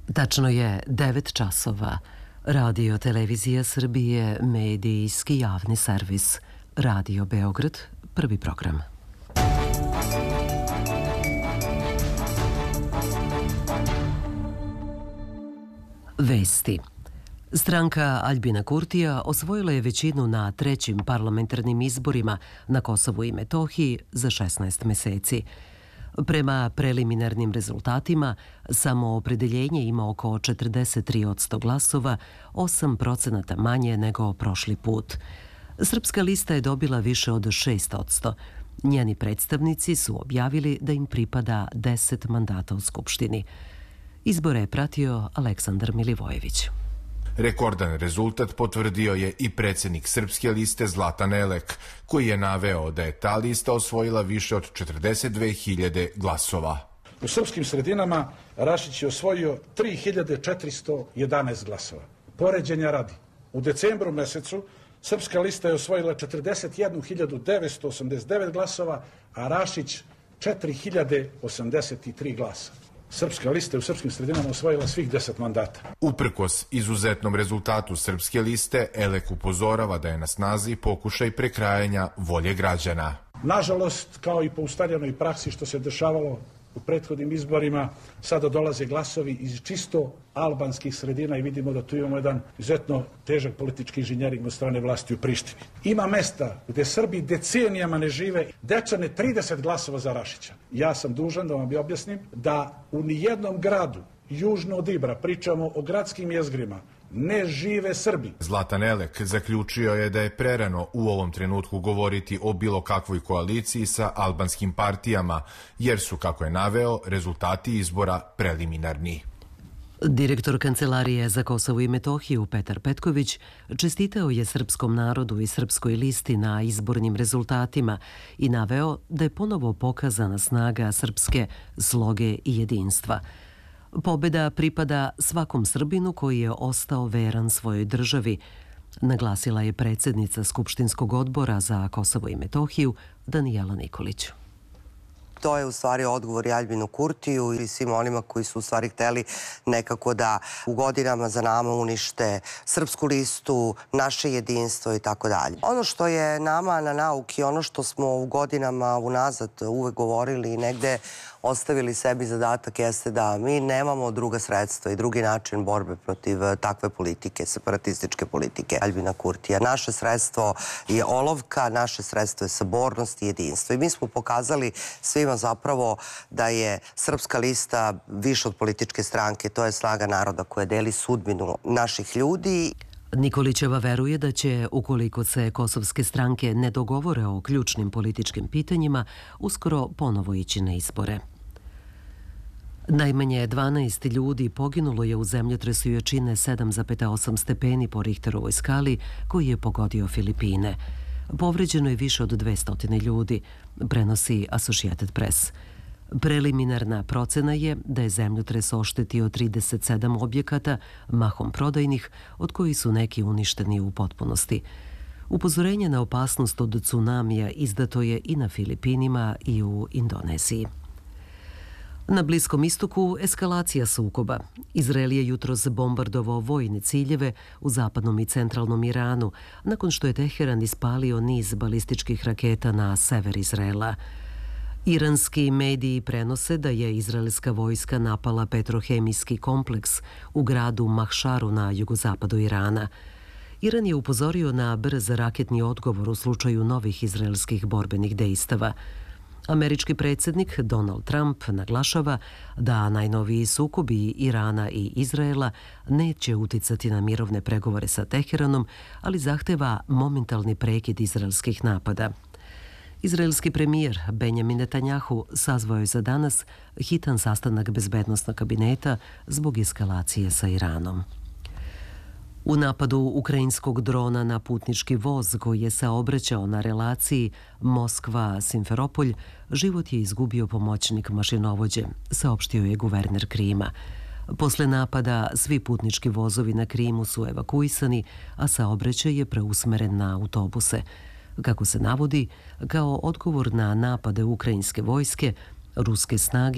Tačno je 9 časova. Radio Televizija Srbije, medijski javni servis. Radio Beograd, prvi program. Vesti. Stranka Aljbina Kurtija osvojila je većinu na trećim parlamentarnim izborima na Kosovu i Metohiji za 16 meseci. Prema preliminarnim rezultatima, samoopredeljenje ima oko 43% glasova, 8% manje nego prošli put. Srpska lista je dobila više od 6%. Njeni predstavnici su objavili da im pripada 10 mandata u Skupštini. Izbore je pratio Aleksandar Milivojević. Rekordan rezultat potvrdio je i predsjednik Srpske liste Zlatan Elek, koji je naveo da je ta lista osvojila više od 42.000 glasova. U srpskim sredinama Rašić je osvojio 3.411 glasova. Poređenja radi, u decembru mesecu Srpska lista je osvojila 41.989 glasova, a Rašić 4.083 glasa. Srpska lista je u srpskim sredinama osvojila svih 10 mandata. Uprkos izuzetnom rezultatu Srpske liste, Elek upozorava da je na snazi pokušaj prekrajanja volje građana. Nažalost, kao i po ustaljenoj praksi što se dešavalo u prethodnim izborima, sada dolaze glasovi iz čisto albanskih sredina i vidimo da tu imamo jedan izuzetno težak politički inženjering od strane vlasti u Prištini. Ima mesta gde Srbi decenijama ne žive, Dečane 30 glasova za Rašića. Ja sam dužan da vam objasnim da u nijednom gradu južno od Ibra, pričamo o gradskim jezgrima, ne žive Srbi. Zlatan Elek zaključio je da je prerano u ovom trenutku govoriti o bilo kakvoj koaliciji sa albanskim partijama, jer su, kako je naveo, rezultati izbora preliminarni. Direktor Kancelarije za Kosovo i Metohiju Petar Petković čestitao je srpskom narodu i Srpskoj listi na izbornim rezultatima i naveo da je ponovo pokazana snaga srpske sloge i jedinstva. Pobeda pripada svakom Srbinu koji je ostao veran svojoj državi, naglasila je predsjednica Skupštinskog odbora za Kosovo i Metohiju Danijela Nikolić. To je u stvari odgovor i Aljbinu Kurtiju i svim onima koji su u stvari hteli nekako da u godinama za nama unište Srpsku listu, naše jedinstvo i tako dalje. Ono što je nama na nauki, ono što smo u godinama unazad uvek govorili i negde ostavili sebi zadatak jeste da mi nemamo druga sredstva i drugi način borbe protiv takve politike, separatističke politike Aljbina Kurtija. Naše sredstvo je olovka, naše sredstvo je sabornost i jedinstvo. I mi smo pokazali svima zapravo da je Srpska lista više od političke stranke, to je snaga naroda koja deli sudbinu naših ljudi. Nikolićeva veruje da će, ukoliko se kosovske stranke ne dogovore o ključnim političkim pitanjima, uskoro ponovo ići na izbore. Najmanje 12 ljudi poginulo je u zemljotresu jačine 7,8 stepeni po Richterovoj skali koji je pogodio Filipine. Povređeno je više od 200 ljudi, prenosi Associated Press. Preliminarna procena je da je zemljotres oštetio 37 objekata, mahom prodajnih, od kojih su neki uništeni u potpunosti. Upozorenje na opasnost od tsunamija izdato je i na Filipinima i u Indoneziji. Na Bliskom istoku eskalacija sukoba. Izrael je jutros bombardovao vojne ciljeve u zapadnom i centralnom Iranu, nakon što je Teheran ispalio niz balističkih raketa na sever Izraela. Iranski mediji prenose da je izraelska vojska napala petrohemijski kompleks u gradu Mahšaru na jugozapadu Irana. Iran je upozorio na brz raketni odgovor u slučaju novih izraelskih borbenih dejstava. Američki predsjednik Donald Trump naglašava da najnoviji sukobi Irana i Izraela neće uticati na mirovne pregovore sa Teheranom, ali zahteva momentalni prekid izraelskih napada. Izraelski premijer Benjamin Netanjahu sazvao je za danas hitan sastanak bezbednosnog kabineta zbog eskalacije sa Iranom. U napadu ukrajinskog drona na putnički voz koji je saobraćao na relaciji Moskva-Simferopolj, život je izgubio pomoćnik mašinovođe, saopštio je guverner Krima. Posle napada svi putnički vozovi na Krimu su evakuisani, a saobraćaj je preusmeren na autobuse. Kako se navodi, kao odgovor na napade ukrajinske vojske, ruske snage